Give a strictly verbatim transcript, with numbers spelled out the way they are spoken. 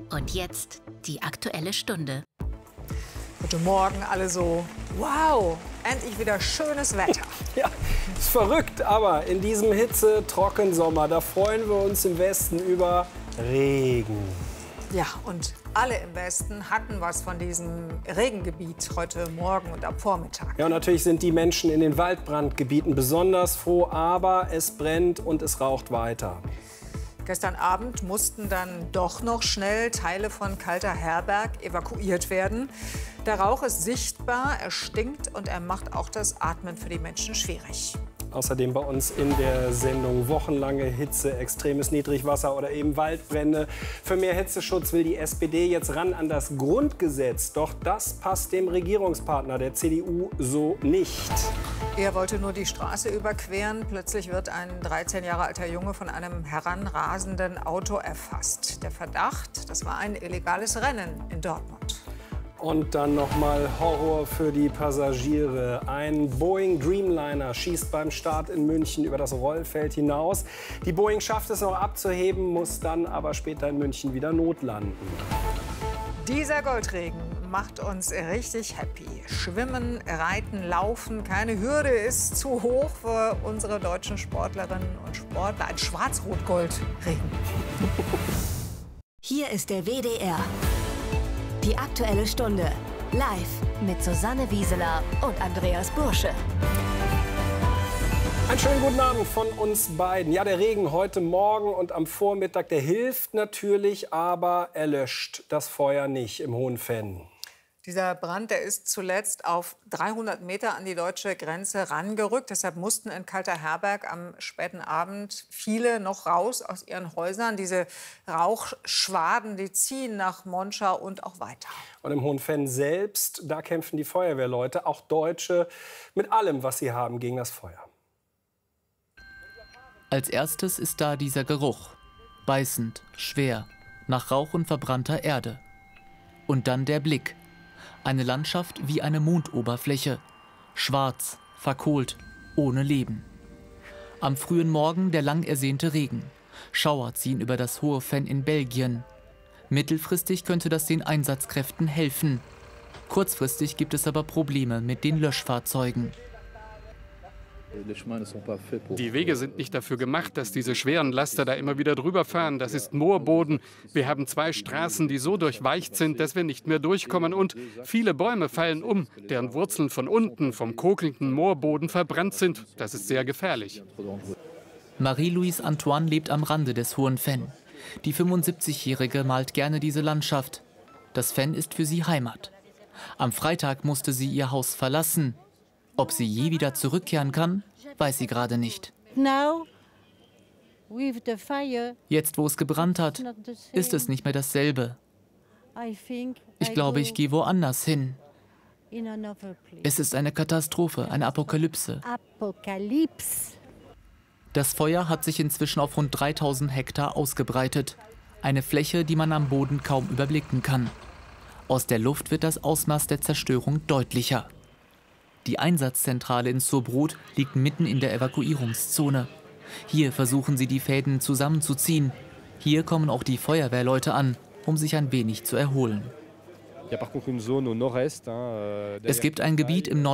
Und jetzt die Aktuelle Stunde. Heute Morgen alle so, wow, endlich wieder schönes Wetter. Ja, ist verrückt, aber in diesem Hitze-Trockensommer, da freuen wir uns im Westen über Regen. Ja, und alle im Westen hatten was von diesem Regengebiet heute Morgen und am Vormittag. Ja, und natürlich sind die Menschen in den Waldbrandgebieten besonders froh, aber es brennt und es raucht weiter. Gestern Abend mussten dann doch noch schnell Teile von Kalter Herberg evakuiert werden. Der Rauch ist sichtbar, er stinkt und er macht auch das Atmen für die Menschen schwierig. Außerdem bei uns in der Sendung wochenlange Hitze, extremes Niedrigwasser oder eben Waldbrände. Für mehr Hitzeschutz will die S P D jetzt ran an das Grundgesetz. Doch das passt dem Regierungspartner der C D U so nicht. Er wollte nur die Straße überqueren. Plötzlich wird ein dreizehn Jahre alter Junge von einem heranrasenden Auto erfasst. Der Verdacht, das war ein illegales Rennen in Dortmund. Und dann noch mal Horror für die Passagiere. Ein Boeing Dreamliner schießt beim Start in München über das Rollfeld hinaus. Die Boeing schafft es noch abzuheben, muss dann aber später in München wieder notlanden. Dieser Goldregen macht uns richtig happy. Schwimmen, Reiten, Laufen, keine Hürde ist zu hoch für unsere deutschen Sportlerinnen und Sportler. Ein Schwarz-Rot-Gold-Regen. Hier ist der W D R. Die Aktuelle Stunde. Live mit Susanne Wieseler und Andreas Bursche. Einen schönen guten Abend von uns beiden. Ja, der Regen heute Morgen und am Vormittag, der hilft natürlich, aber er löscht das Feuer nicht im Hohenfenn. Dieser Brand, der ist zuletzt auf dreihundert Meter an die deutsche Grenze rangerückt. Deshalb mussten in Kalter Herberg am späten Abend viele noch raus aus ihren Häusern. Diese Rauchschwaden, die ziehen nach Monschau und auch weiter. Und im Hohenfenn selbst, da kämpfen die Feuerwehrleute, auch Deutsche, mit allem, was sie haben, gegen das Feuer. Als erstes ist da dieser Geruch. Beißend, schwer, nach Rauch und verbrannter Erde. Und dann der Blick. Eine Landschaft wie eine Mondoberfläche. Schwarz, verkohlt, ohne Leben. Am frühen Morgen der lang ersehnte Regen. Schauer ziehen über das Hohenfenn in Belgien. Mittelfristig könnte das den Einsatzkräften helfen. Kurzfristig gibt es aber Probleme mit den Löschfahrzeugen. Die Wege sind nicht dafür gemacht, dass diese schweren Laster da immer wieder drüber fahren. Das ist Moorboden. Wir haben zwei Straßen, die so durchweicht sind, dass wir nicht mehr durchkommen. Und viele Bäume fallen um, deren Wurzeln von unten vom kokelnden Moorboden verbrannt sind. Das ist sehr gefährlich. Marie-Louise Antoine lebt am Rande des Hohenfenn. Die fünfundsiebzigjährige malt gerne diese Landschaft. Das Fenn ist für sie Heimat. Am Freitag musste sie ihr Haus verlassen. Ob sie je wieder zurückkehren kann, weiß sie gerade nicht. Jetzt, wo es gebrannt hat, ist es nicht mehr dasselbe. Ich glaube, ich gehe woanders hin. Es ist eine Katastrophe, eine Apokalypse. Das Feuer hat sich inzwischen auf rund dreitausend Hektar ausgebreitet. Eine Fläche, die man am Boden kaum überblicken kann. Aus der Luft wird das Ausmaß der Zerstörung deutlicher. Die Einsatzzentrale in Zurbrodt liegt mitten in der Evakuierungszone. Hier versuchen sie, die Fäden zusammenzuziehen. Hier kommen auch die Feuerwehrleute an, um sich ein wenig zu erholen. Es gibt ein Gebiet im Nordwesten